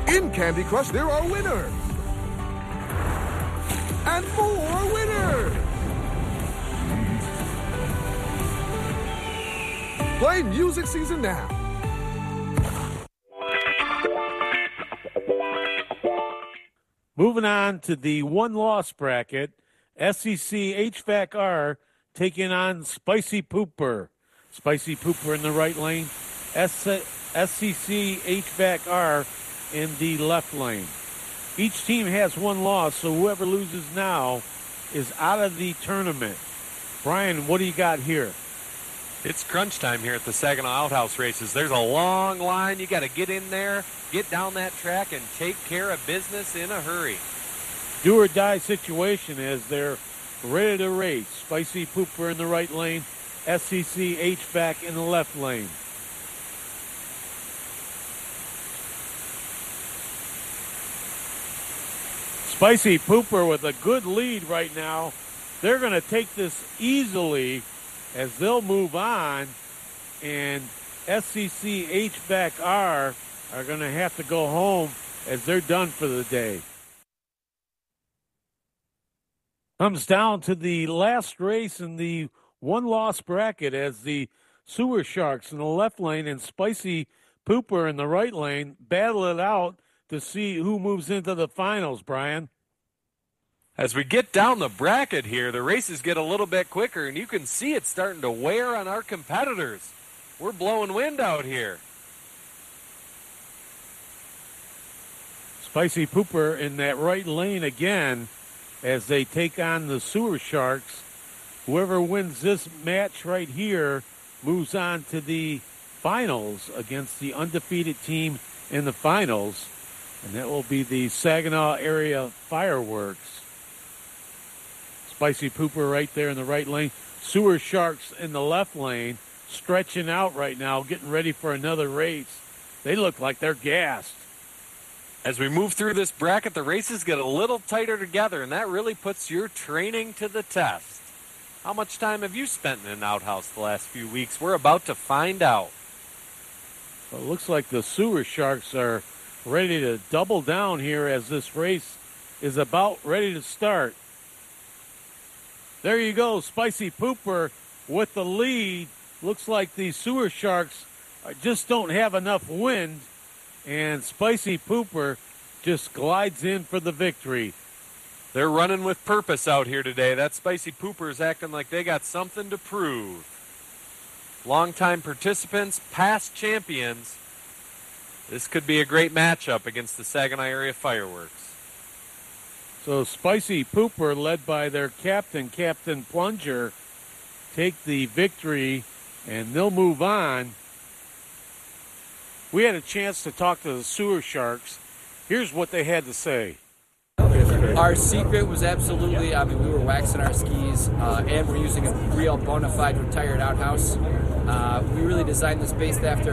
In Candy Crush, there are winners. And more winners. Play Music Season now. Moving on to the one-loss bracket, SEC HVAC-R taking on Spicy Pooper. Spicy Pooper in the right lane, SEC HVAC-R in the left lane. Each team has one loss, so whoever loses now is out of the tournament. Brian, what do you got here? It's crunch time here at the Saginaw Outhouse races. There's a long line. You got to get in there, get down that track, and take care of business in a hurry. Do or die situation as they're ready to race. Spicy Pooper in the right lane, SEC HVAC in the left lane. Spicy Pooper with a good lead right now. They're going to take this easily as they'll move on, and SEC HVAC-R are going to have to go home as they're done for the day. Comes down to the last race in the one-loss bracket as the Sewer Sharks in the left lane and Spicy Pooper in the right lane battle it out to see who moves into the finals, Brian. As we get down the bracket here, the races get a little bit quicker, and you can see it starting to wear on our competitors. We're blowing wind out here. Spicy Pooper in that right lane again as they take on the Sewer Sharks. Whoever wins this match right here moves on to the finals against the undefeated team in the finals, and that will be the Saginaw Area Fireworks. Spicy Pooper right there in the right lane. Sewer Sharks in the left lane, stretching out right now, getting ready for another race. They look like they're gassed. As we move through this bracket, the races get a little tighter together, and that really puts your training to the test. How much time have you spent in an outhouse the last few weeks? We're about to find out. Well, it looks like the Sewer Sharks are ready to double down here as this race is about ready to start. There you go, Spicy Pooper with the lead. Looks like the Sewer Sharks just don't have enough wind, and Spicy Pooper just glides in for the victory. They're running with purpose out here today. That Spicy Pooper is acting like they got something to prove. Longtime participants, past champions. This could be a great matchup against the Saginaw Area Fireworks. So Spicy Pooper, led by their captain, Captain Plunger, take the victory, and they'll move on. We had a chance to talk to the Sewer Sharks. Here's what they had to say. Our secret was absolutely, we were waxing our skis, and we're using a real bona fide retired outhouse. We really designed this based after